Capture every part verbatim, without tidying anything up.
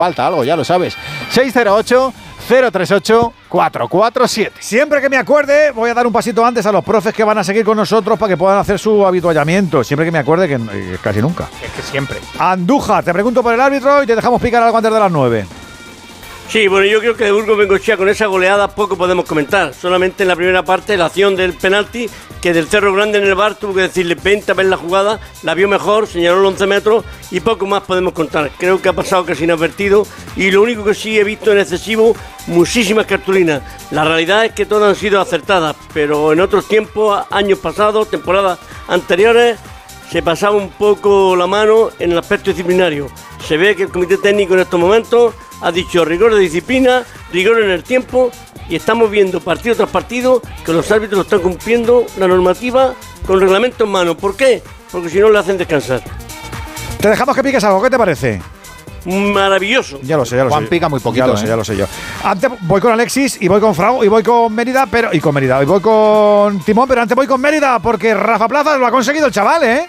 Falta algo, ya lo sabes. seis cero ocho, cero tres ocho, cuatro cuatro siete. Siempre que me acuerde, voy a dar un pasito antes a los profes que van a seguir con nosotros para que puedan hacer su habituallamiento. Siempre que me acuerde, que eh, casi nunca. Es que siempre. Andújar, te pregunto por el árbitro y te dejamos picar algo antes de las nueve. Sí, bueno, yo creo que de Burgos Bengoechea con esa goleada poco podemos comentar. Solamente en la primera parte la acción del penalti, que del Cerro Grande en el V A R tuvo que decirle vente a ver la jugada, la vio mejor, señaló los once metros y poco más podemos contar. Creo que ha pasado casi inadvertido y lo único que sí he visto en excesivo, muchísimas cartulinas. La realidad es que todas han sido acertadas, pero en otros tiempos, años pasados, temporadas anteriores, se pasaba un poco la mano en el aspecto disciplinario. Se ve que el comité técnico en estos momentos ha dicho rigor de disciplina, rigor en el tiempo, y estamos viendo partido tras partido que los árbitros están cumpliendo la normativa con el reglamento en mano. ¿Por qué? Porque si no le hacen descansar. Te dejamos que piques algo, ¿qué te parece? Maravilloso. Ya lo sé, ya lo Juan sé. pica muy poquito. Ya lo sé, ¿eh? ya lo sé yo. Antes voy con Alexis y voy con Frau y voy con Mérida, pero y con Mérida y voy con Timón, pero antes voy con Mérida porque Rafa Plaza lo ha conseguido el chaval, ¿eh?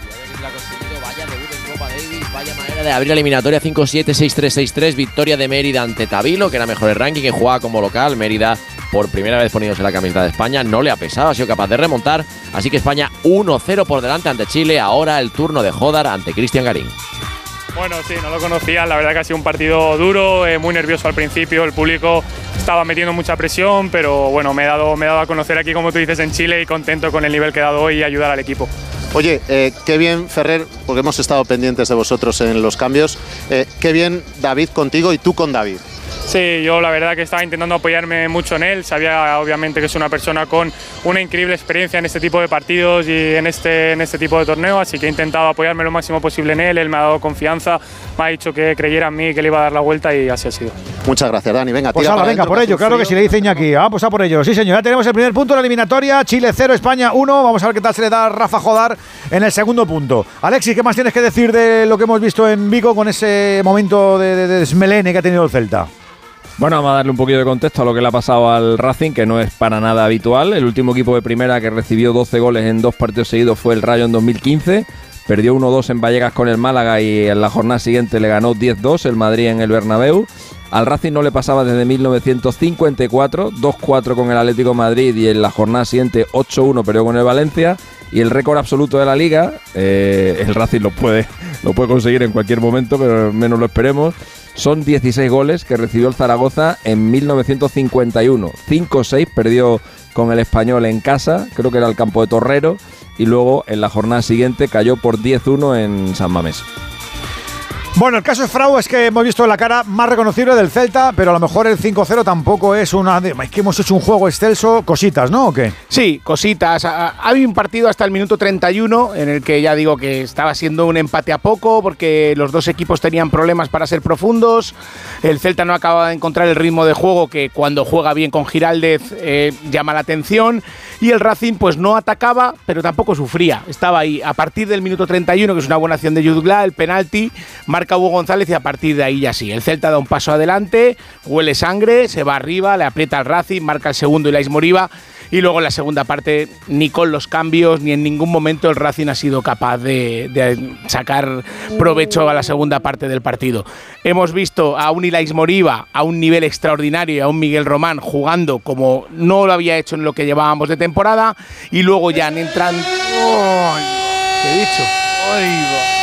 Vaya debut en Copa Davis, vaya manera de abrir la eliminatoria. Cinco siete, seis tres, seis tres, victoria de Mérida ante Tabilo, que era mejor el ranking, que jugaba como local. Mérida, por primera vez poniéndose la camiseta de España, no le ha pesado, ha sido capaz de remontar. Así que España uno cero por delante ante Chile. Ahora el turno de Jodar ante Cristian Garín. Bueno, sí, no lo conocían, la verdad que ha sido un partido duro, eh, muy nervioso al principio, el público estaba metiendo mucha presión, pero bueno, me he dado, me he dado a conocer aquí, como tú dices, en Chile, y contento con el nivel que he dado hoy y ayudar al equipo. Oye, eh, qué bien, Ferrer, porque hemos estado pendientes de vosotros en los cambios, eh, qué bien David contigo y tú con David. Sí, yo la verdad que estaba intentando apoyarme mucho en él, sabía obviamente que es una persona con una increíble experiencia en este tipo de partidos y en este, en este tipo de torneo, así que he intentado apoyarme lo máximo posible en él, él me ha dado confianza, me ha dicho que creyera en mí, que le iba a dar la vuelta y así ha sido. Muchas gracias, Dani, venga, Pues tira ala, para venga, adentro, por que ello, hace claro que frío. sí, le dice Iñaki. Vamos a por ello, sí señor, ya tenemos el primer punto de la eliminatoria, Chile cero, España uno, vamos a ver qué tal se le da a Rafa Jodar en el segundo punto. Alexis, ¿qué más tienes que decir de lo que hemos visto en Vigo con ese momento de, de, de desmelene que ha tenido el Celta? Bueno, vamos a darle un poquito de contexto a lo que le ha pasado al Racing, que no es para nada habitual. El último equipo de primera que recibió doce goles en dos partidos seguidos fue el Rayo en dos mil quince. Perdió uno dos en Vallecas con el Málaga y en la jornada siguiente le ganó diez dos el Madrid en el Bernabéu. Al Racing no le pasaba desde mil novecientos cincuenta y cuatro, dos cuatro con el Atlético de Madrid y en la jornada siguiente ocho uno perdió con el Valencia. Y el récord absoluto de la Liga, eh, el Racing lo puede, lo puede conseguir en cualquier momento, pero menos lo esperemos. Son dieciséis goles que recibió el Zaragoza en mil novecientos cincuenta y uno. cinco seis perdió con el Español en casa, creo que era el campo de Torrero, y luego en la jornada siguiente cayó por diez uno en San Mamés. Bueno, el caso de Frau es que hemos visto la cara más reconocible del Celta, pero a lo mejor el cinco cero tampoco es una... Es que hemos hecho un juego excelso, cositas, ¿no? ¿O qué? Sí, cositas. Ha habido un partido hasta el minuto treinta y uno en el que ya digo que estaba siendo un empate a poco porque los dos equipos tenían problemas para ser profundos. El Celta no acaba de encontrar el ritmo de juego que cuando juega bien con Giraldez eh, llama la atención. Y el Racing pues no atacaba, pero tampoco sufría. Estaba ahí. A partir del minuto treinta y uno, que es una buena acción de Yudglá, el penalti, marca Hugo González y a partir de ahí ya sí. El Celta da un paso adelante, huele sangre, se va arriba, le aprieta al Racing, marca el segundo Ilais Moriba. Y luego en la segunda parte, ni con los cambios, ni en ningún momento el Racing ha sido capaz de, de sacar provecho a la segunda parte del partido. Hemos visto a un Ilais Moriba a un nivel extraordinario y a un Miguel Román jugando como no lo había hecho en lo que llevábamos de temporada. Y luego ya entran... ¡Oh! ¿Qué he dicho? ¡Ay, va!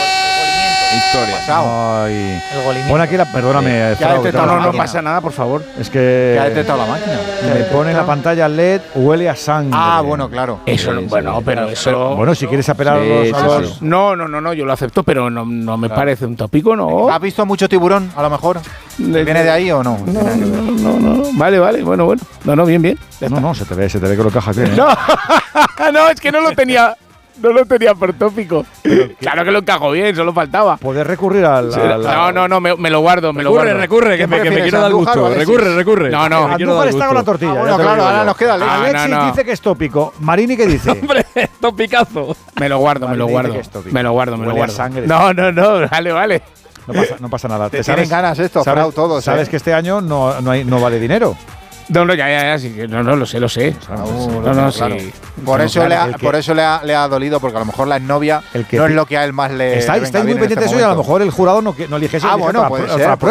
Historia. Ay. Pon aquí la... Perdóname, sí. Frau, No, no, no pasa nada, por favor. Es que... ¿Qué ha detectado la máquina? Me pone en la pantalla L E D, huele a sangre. Ah, bueno, claro. Eso, sí, bueno, sí, pero eso... Pero, bueno, si quieres apelar sí, a los... sí, a los sí. No, no, no, no, yo lo acepto, pero no, no me claro. parece un tópico, ¿no? ¿Has visto mucho tiburón, a lo mejor? De, ¿Viene de ahí o no? No, no, no, no. Vale, vale, bueno, bueno. No, no, bien, bien. Ya no, está. no, se te ve, se te ve que lo caja bien, ¿eh? No, no, es que no lo tenía... No lo tenía por tópico. Claro que lo encajo bien, solo faltaba. Poder recurrir al... Sí, al no, no, no, me, me lo guardo, me recurre, lo guardo. Recurre, que me, que me quiero dar gusto. Recurre, recurre. No, no. Andújar está con la tortilla. Ah, bueno, claro, ahora nos queda Alexis. Ah, Alexis no, no. dice que es tópico. Marini, ¿qué dice? Hombre, topicazo. Me lo guardo, me lo guardo. Me lo guardo, me lo guardo. Sangre. No, no, no, vale, vale. No pasa, no pasa nada. Te tienen ganas esto, Frau, todos. Sabes ¿eh? que este año no, no, hay, no vale dinero. No, no, ya, ya, ya, sí, no, no, lo sé, lo sé. Uh, no, no, claro. sí. Por eso, claro, le ha, que, por eso le ha, le ha dolido, porque a lo mejor la exnovia el que no es lo que a él más le. Está, le estáis muy pendientes pendientes de eso y a lo mejor el jurado no, no elige eso. Ah, bueno, puede ser.